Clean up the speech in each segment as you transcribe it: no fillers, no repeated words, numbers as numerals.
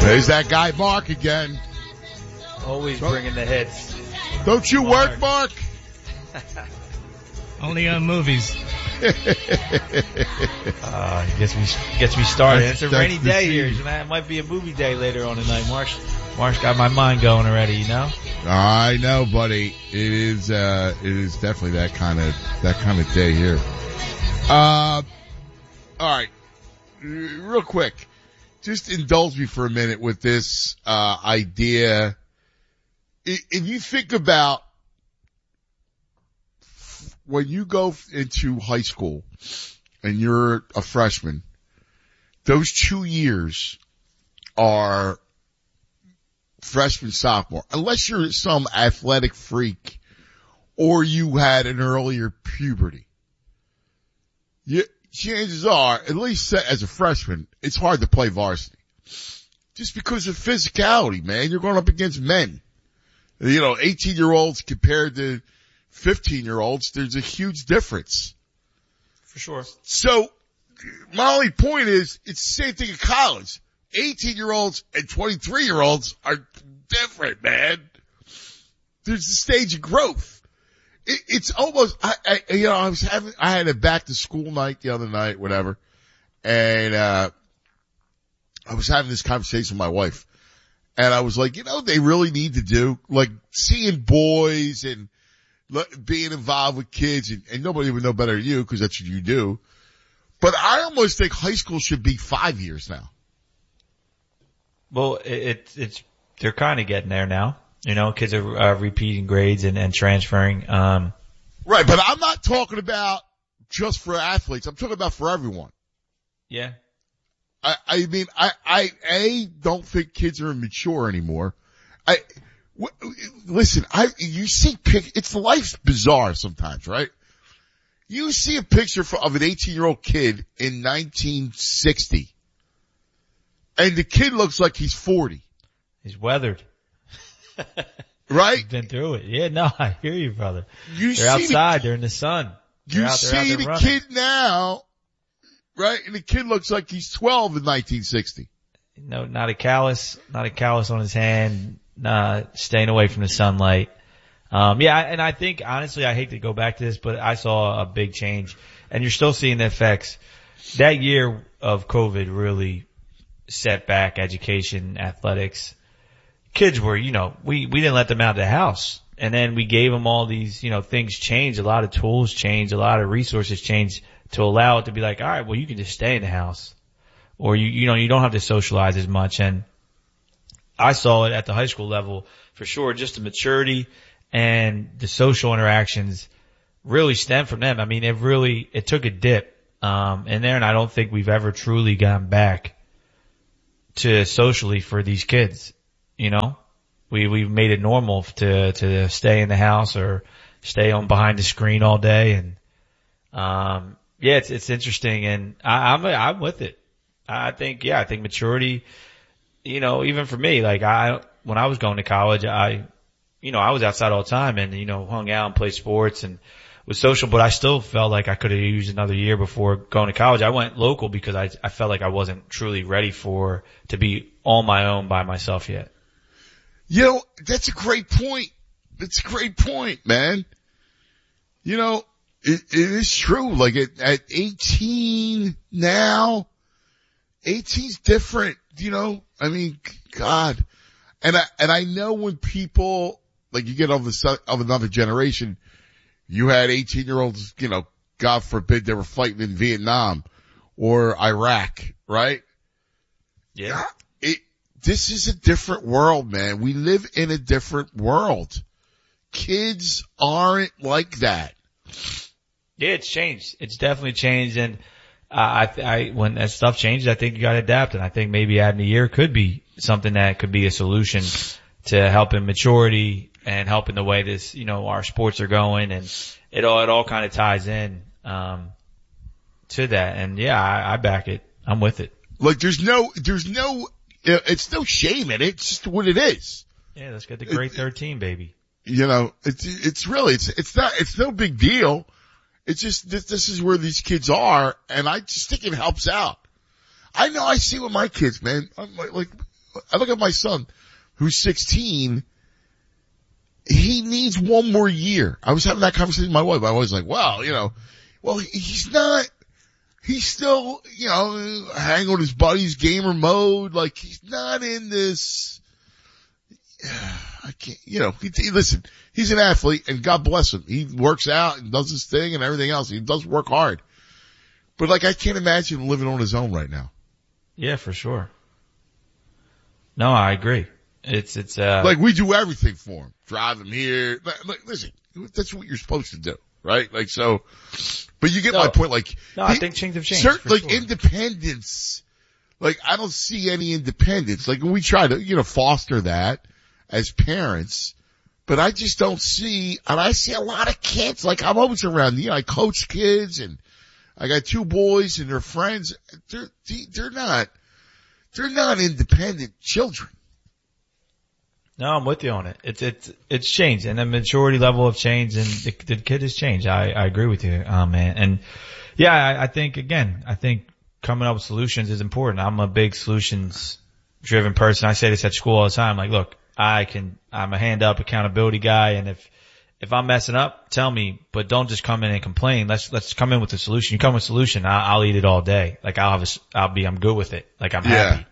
There's that guy Mark again. Always bringing the hits. Don't you work, Mark? Only on movies. Gets me started. It's a rainy day here. It might be a movie day later on tonight. Mark's got my mind going already, you know? I know, buddy. It is definitely that kind of day here. All right. Real quick. Just indulge me for a minute with this, idea. If you think about when you go into high school and you're a freshman, those 2 years are freshman, sophomore, unless you're some athletic freak or you had an earlier puberty. Chances are, at least as a freshman, it's hard to play varsity. Just because of physicality, man. You're going up against men. 18-year-olds compared to 15-year-olds, there's a huge difference. For sure. So, my only point is, it's the same thing in college. 18-year-olds and 23-year-olds are different, man. There's a stage of growth. It's almost, I had a back to school night the other night, whatever, and, I was having this conversation with my wife, and I was like, they really need to do, like, seeing boys and being involved with kids, and nobody would know better than you, because that's what you do. But I almost think high school should be 5 years now. Well, they're kind of getting there now. Kids are repeating grades and transferring. Right, but I'm not talking about just for athletes. I'm talking about for everyone. Yeah. I mean, I don't think kids are immature anymore. Listen, you see it's life's bizarre sometimes, right? You see a picture of an 18-year-old kid in 1960, and the kid looks like he's 40. He's weathered. Right? He's been through it. Yeah, no, I hear you, brother. They're outside. They're in the sun. You see the kid now, right? And the kid looks like he's 12 in 1960. No, not a callus on his hand, staying away from the sunlight. Yeah, and I think, honestly, I hate to go back to this, but I saw a big change, and you're still seeing the effects. That year of COVID really set back education, athletics. Kids were, we didn't let them out of the house. And then we gave them all these, things changed. A lot of tools changed. A lot of resources changed to allow it to be like, all right, well, you can just stay in the house. Or you don't have to socialize as much. And I saw it at the high school level for sure. Just the maturity and the social interactions really stem from them. I mean, it took a dip, in there. And I don't think we've ever truly gone back to socially for these kids. We've made it normal to stay in the house or stay on behind the screen all day. And, yeah, it's interesting. And I'm with it. I think maturity, even for me, like when I was going to college, I was outside all the time and, hung out and played sports and was social, but I still felt like I could have used another year before going to college. I went local because I felt like I wasn't truly ready to be on my own by myself yet. That's a great point. It's a great point, man. It is true. Like at 18 now, 18's different, I mean, God. And I know when people, like you get of another generation, you had 18-year-olds, God forbid they were fighting in Vietnam or Iraq, right? Yeah. This is a different world, man. We live in a different world. Kids aren't like that. Yeah, it's changed. It's definitely changed. And, when that stuff changes, I think you gotta adapt. And I think maybe adding a year could be something that could be a solution to helping maturity and helping the way this, our sports are going. And it all kind of ties in, to that. And yeah, I back it. I'm with it. Like there's no, it's no shame in it. It's just what it is. Yeah, let's get the grade 13, baby. It's really, it's no big deal. It's just, this is where these kids are, and I just think it helps out. I know I see with my kids, man. I'm like, I look at my son who's 16. He needs one more year. I was having that conversation with my wife. I was like, well, he's still, hanging with his buddies, gamer mode. Like, he's not in this, I can't, listen, he's an athlete and God bless him. He works out and does his thing and everything else. He does work hard. But like, I can't imagine him living on his own right now. Yeah, for sure. No, I agree. It's like we do everything for him. Drive him here. Like, listen, that's what you're supposed to do, right? Like, so, but you get my point. Like, I think things have changed. Like sure. Independence, like I don't see any independence. Like we try to, foster that as parents, but I just don't see, and I see a lot of kids, like I'm always around, I coach kids and I got 2 boys and their friends. They're not independent children. No, I'm with you on it. It's changed, and the maturity level of change, and the kid has changed. I agree with you, man. And yeah, I think coming up with solutions is important. I'm a big solutions driven person. I say this at school all the time. Like, look, I'm a hand up accountability guy, and if I'm messing up, tell me, but don't just come in and complain. Let's come in with a solution. You come with a solution, I'll eat it all day. Like I'm good with it. Like I'm happy.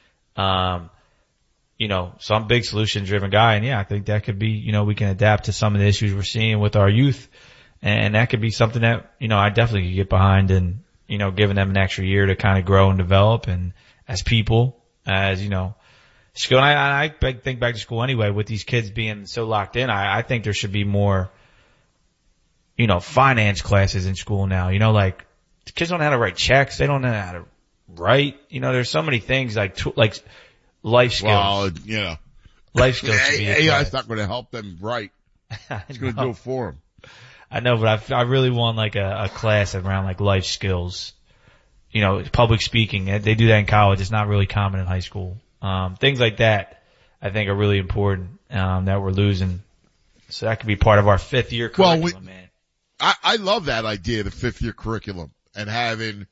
So I'm a big solution driven guy, and yeah, I think that could be, we can adapt to some of the issues we're seeing with our youth, and that could be something that, I definitely could get behind, and, giving them an extra year to kind of grow and develop, and as people, as, school. And I think back to school anyway, with these kids being so locked in, I think there should be more, finance classes in school now. Like the kids don't know how to write checks. They don't know how to write. There's so many things like life skills. Well, life skills. AI's not going to help them write. It's going to do it for them. I know, but I really want like a class around like life skills. Public speaking. They do that in college. It's not really common in high school. Things like that I think are really important, that we're losing. So that could be part of our 5th year curriculum, man. I love that idea, the 5th year curriculum, and having,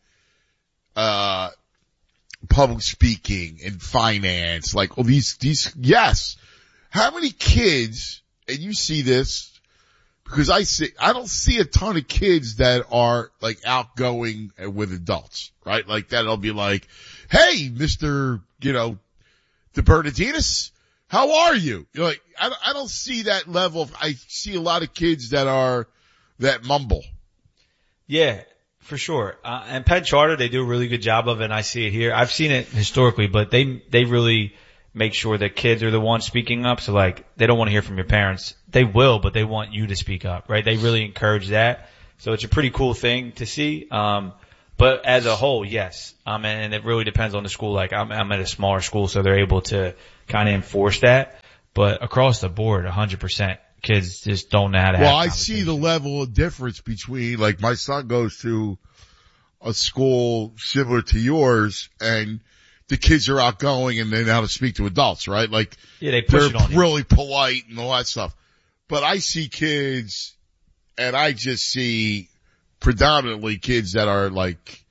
public speaking and finance, like, these, yes. How many kids, and you see this, because I don't see a ton of kids that are like outgoing with adults, right? Like that'll be like, hey, Mr., the Bernardinis, how are you? Like, I don't see that level I see a lot of kids that mumble. Yeah, for sure. And Penn Charter, they do a really good job of it, and I see it here. I've seen it historically, but they really make sure that kids are the ones speaking up. So like, they don't want to hear from your parents. They will, but they want you to speak up, right? They really encourage that. So it's a pretty cool thing to see. But as a whole, yes. And it really depends on the school. Like I'm at a smaller school, so they're able to kind of enforce that. But across the board, 100%, kids just don't know how to have I see the level of difference between, like, my son goes to a school similar to yours, and the kids are outgoing and they know how to speak to adults, right? Like, yeah, they're really polite and all that stuff. But I see kids, and I just see predominantly kids that are like,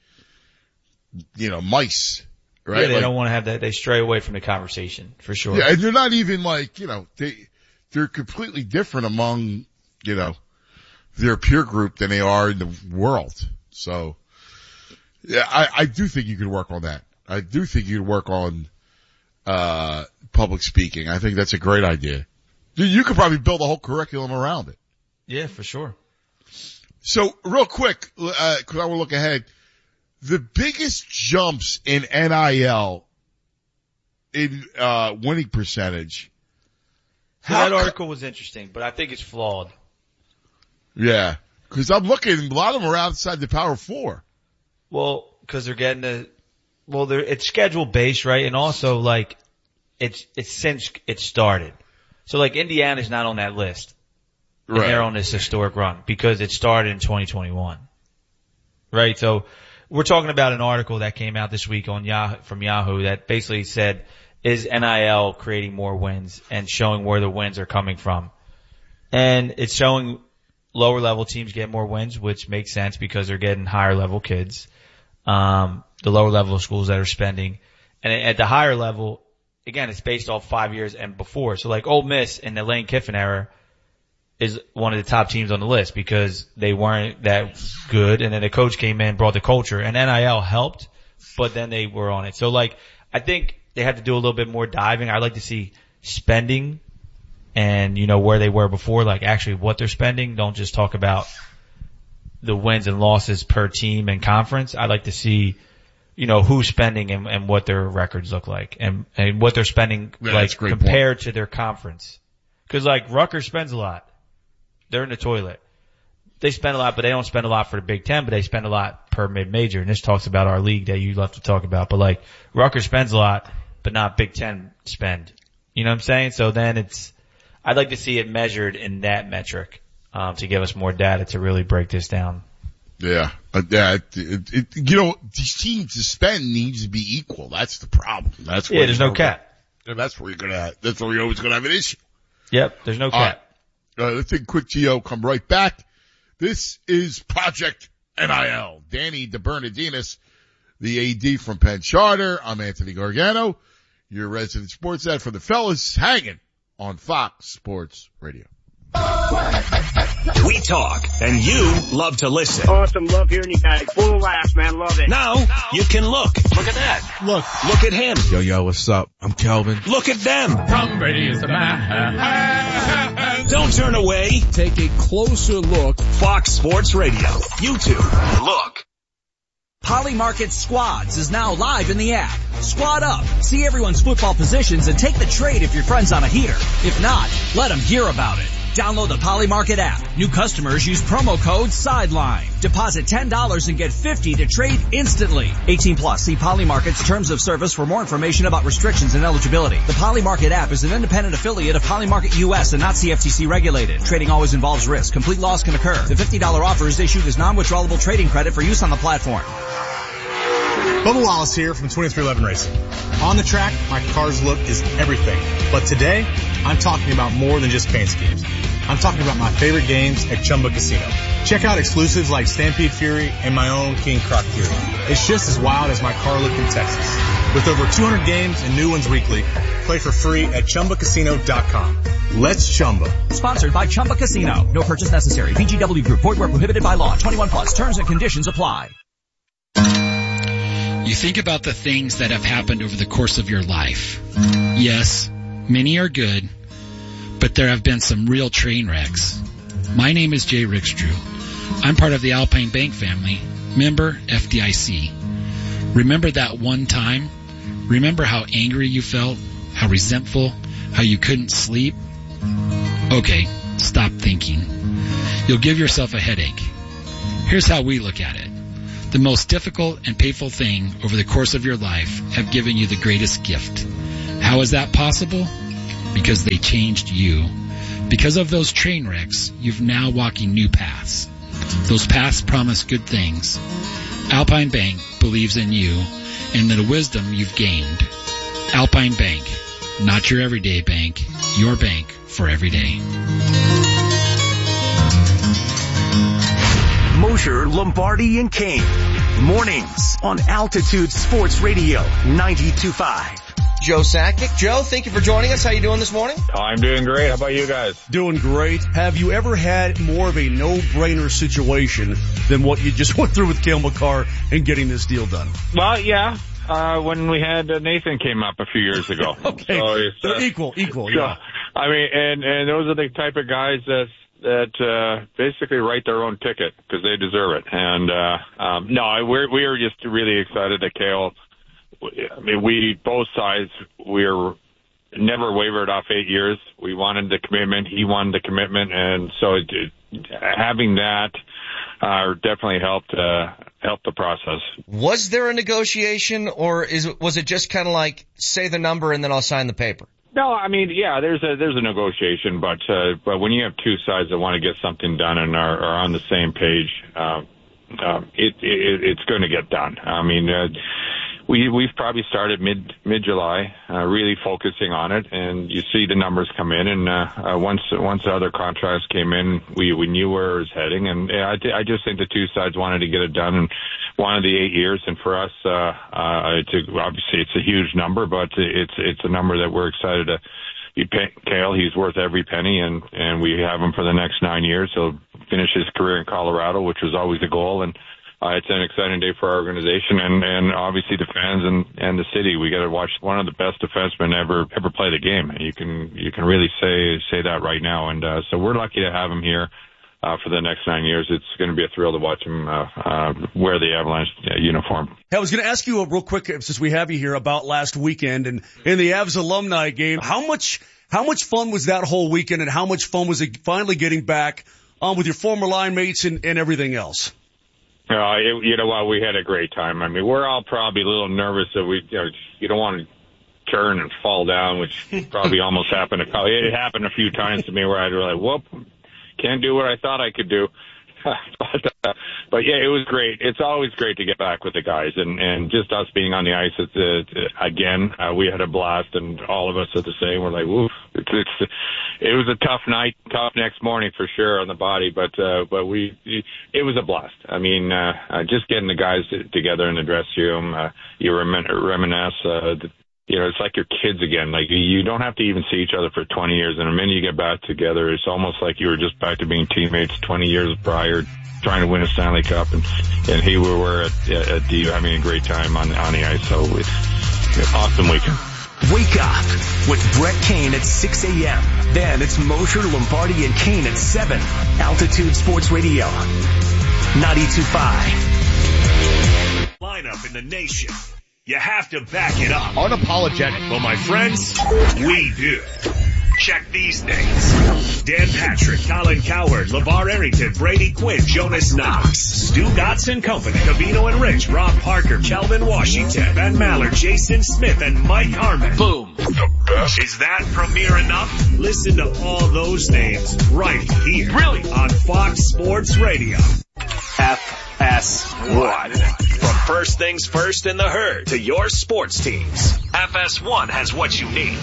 mice, right? Yeah, they don't want to have that. They stray away from the conversation, for sure. Yeah, and they're not even like, they're completely different among, their peer group than they are in the world. So, yeah, I do think you could work on that. I do think you could work on, public speaking. I think that's a great idea. You could probably build a whole curriculum around it. Yeah, for sure. So real quick, cause I want to look ahead. The biggest jumps in NIL in, winning percentage. So that article was interesting, but I think it's flawed. Yeah. Cause I'm looking, a lot of them are outside the Power Four. Well, cause they're getting it's schedule based, right? And also like, it's since it started. So like Indiana's not on that list. And right. They're on this historic run because it started in 2021. Right? So we're talking about an article that came out this week on from Yahoo that basically said, is NIL creating more wins and showing where the wins are coming from? And it's showing lower level teams get more wins, which makes sense because they're getting higher level kids. The lower level schools that are spending. And at the higher level, again, it's based off 5 years and before. So like Ole Miss in the Lane Kiffin era is one of the top teams on the list because they weren't that good. And then the coach came in, brought the culture, and NIL helped, but then they were on it. So like, I think they have to do a little bit more diving. I'd like to see spending and, where they were before, like actually what they're spending. Don't just talk about the wins and losses per team and conference. I'd like to see, who's spending and what their records look like and what they're spending compared to their conference. Cause like Rutgers spends a lot. They're in the toilet. They spend a lot, but they don't spend a lot for the Big Ten, but they spend a lot per mid-major. And this talks about our league that you love to talk about. But like Rutgers spends a lot, but not Big Ten spend. You know what I'm saying? So then I'd like to see it measured in that metric, to give us more data to really break this down. Yeah. These teams to spend needs to be equal. That's the problem. That's where there's no cap. And that's where that's where you're always going to have an issue. Yep. There's no cap. Let's take a quick GO, come right back. This is Project NIL. Danny DeBernardinis, the AD from Penn Charter. I'm Anthony Gargano, your resident sports ed for the fellas, hanging on Fox Sports Radio. We talk, and you love to listen. Awesome. Love hearing you guys. Full of laughs, man. Love it. Now, you can look. Look at that. Look at him. Yo, what's up? I'm Kelvin. Look at them. Tom Brady is the man. Don't turn away. Take a closer look. Fox Sports Radio. YouTube. Look. Polymarket Squads is now live in the app. Squad up, see everyone's football positions, and take the trade if your friend's on a heater. If not, let them hear about it. Download the Polymarket app. New customers use promo code SIDELINE. Deposit $10 and get $50 to trade instantly. 18 plus. See Polymarket's terms of service for more information about restrictions and eligibility. The Polymarket app is an independent affiliate of Polymarket US and not CFTC regulated. Trading always involves risk. Complete loss can occur. The $50 offer is issued as non-withdrawable trading credit for use on the platform. Bubba Wallace here from 2311 Racing. On the track, my car's look is everything. But today, I'm talking about more than just paint schemes. I'm talking about my favorite games at Chumba Casino. Check out exclusives like Stampede Fury and my own King Croc Fury. It's just as wild as my car look in Texas. With over 200 games and new ones weekly, play for free at ChumbaCasino.com. Let's Chumba. Sponsored by Chumba Casino. No purchase necessary. VGW Group. Void where prohibited by law. 21 plus. Terms and conditions apply. You think about the things that have happened over the course of your life. Yes, many are good, but there have been some real train wrecks. My name is Jay Rickstrew. I'm part of the Alpine Bank family, member FDIC. Remember that one time? Remember how angry you felt, how resentful, how you couldn't sleep? Okay, stop thinking. You'll give yourself a headache. Here's how we look at it. The most difficult and painful thing over the course of your life have given you the greatest gift. How is that possible? Because they changed you. Because of those train wrecks, you're now walking new paths. Those paths promise good things. Alpine Bank believes in you and the wisdom you've gained. Alpine Bank, not your everyday bank, your bank for every day. Mosher, Lombardi, and Kane. Mornings on Altitude Sports Radio 92.5. Joe Sakic. Joe, thank you for joining us. How you doing this morning? I'm doing great. How about you guys? Doing great. Have you ever had more of a no-brainer situation than what you just went through with Cale Makar and getting this deal done? Well, yeah. When we had Nathan came up a few years ago. Okay. So equal, yeah. I mean, and those are the type of guys that basically write their own ticket because they deserve it. And no, we are just really excited that Cale. I mean, both sides, we're never wavered off 8 years. We wanted the commitment. He wanted the commitment. And so having that definitely helped the process. Was there a negotiation, or was it just kind of like, say the number and then I'll sign the paper? No, I mean, yeah, there's a negotiation, but when you have two sides that want to get something done and are on the same page, it's going to get done. I mean, we've probably started mid-July, really focusing on it, and you see the numbers come in, and once the other contracts came in, we knew where it was heading, and I just think the two sides wanted to get it done and wanted the 8 years, and for us, obviously it's a huge number, but it's a number that we're excited to be paying Cale. He's worth every penny, and we have him for the next 9 years. He'll finish his career in Colorado, which was always the goal, and it's an exciting day for our organization and obviously the fans and the city. We got to watch one of the best defensemen ever play the game. And you can really say that right now. And so we're lucky to have him here for the next 9 years. It's going to be a thrill to watch him wear the Avalanche uniform. Hey, I was going to ask you real quick, since we have you here, about last weekend and in the Avs alumni game. How much fun was that whole weekend, and how much fun was it finally getting back with your former line mates and everything else? You know what? We had a great time. I mean, we're all probably a little nervous that you don't want to turn and fall down, which probably almost happened. It happened a few times to me where I'd really, whoop, can't do what I thought I could do. But yeah, it was great. It's always great to get back with the guys, and just us being on the ice. Again, we had a blast, and all of us are the same. We're like, woof. It was a tough night, tough next morning for sure on the body, but it was a blast. I mean, just getting the guys together in the dressing room, you reminisce. It's like your kids again. Like, you don't have to even see each other for 20 years. And the minute you get back together, it's almost like you were just back to being teammates 20 years prior, trying to win a Stanley Cup. And here we were at D having a great time on the ice. So it's an awesome weekend. Wake up with Brett Kane at 6 a.m. Then it's Mosher, Lombardi, and Kane at 7. Altitude Sports Radio, 92.5. Lineup in the nation. You have to back it up. Unapologetic. Well, my friends, we do. Check these names. Dan Patrick, Colin Cowherd, LeVar Arrington, Brady Quinn, Jonas Knox, Stu Gotts and Company, Cavino and Rich, Rob Parker, Kelvin Washington, Ben Mallard, Jason Smith, and Mike Harmon. Boom. The best. Is that premiere enough? Listen to all those names right here. Brilliant. On Fox Sports Radio. FS1. From first things first in the herd to your sports teams, FS1 has what you need.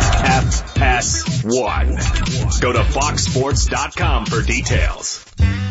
FS1. Go to foxsports.com for details.